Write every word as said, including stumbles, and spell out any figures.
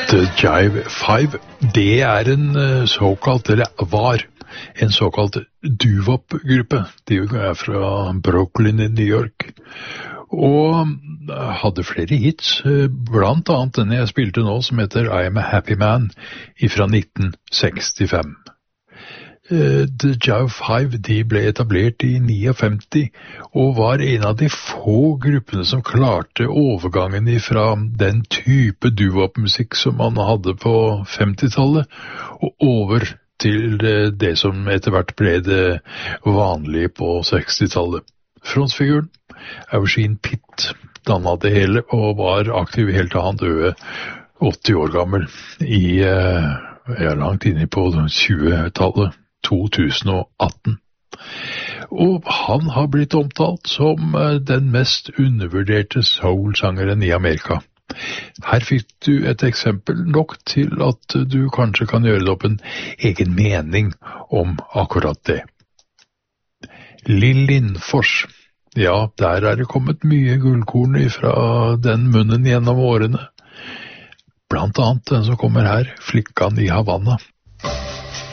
The Jive Five, det er en såkalt, eller var, en såkalt doo-wop-gruppe. De er fra Brooklyn i New York, og hadde flere hits, blant annet den jeg spilte nå, som heter I Am a Happy Man, fra nitten sekstifem. The Jive Five, de ble etablert i femtini, og var en av de få gruppene som klarte overgangen fra den type doo-wop-musikk som man hadde på femtitallet, og over til det som etter hvert ble det vanlige på sekstitallet. Frontfiguren, Eugene Pitt, dannet det hele og var aktiv helt til han døde åtti år gammel i ja, langt inne på tjuetallet. to tusen og atten. Og han har blitt omtalt som den mest undervurderte soul-sangeren i Amerika. Her fikk du et eksempel nok til at du kanskje kan gjøre deg opp en egen mening om akkurat det. Lill Lindfors, ja, der er det kommet mye gullkorn fra den munnen gjennom årene. Blant annet den som kommer her, Flickan i Havanna.